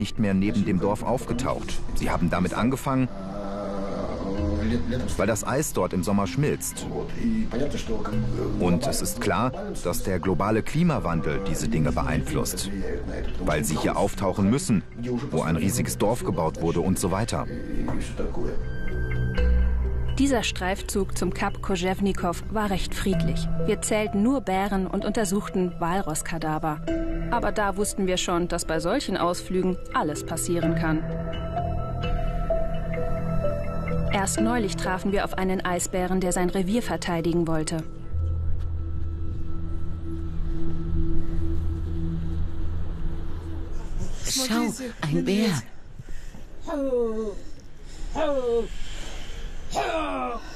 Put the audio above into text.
nicht mehr neben dem Dorf aufgetaucht. Sie haben damit angefangen, weil das Eis dort im Sommer schmilzt. Und es ist klar, dass der globale Klimawandel diese Dinge beeinflusst, weil sie hier auftauchen müssen, wo ein riesiges Dorf gebaut wurde und so weiter. Dieser Streifzug zum Kap Koževníkov war recht friedlich. Wir zählten nur Bären und untersuchten Walrosskadaver. Aber da wussten wir schon, dass bei solchen Ausflügen alles passieren kann. Erst neulich trafen wir auf einen Eisbären, der sein Revier verteidigen wollte. Schau, ein Bär.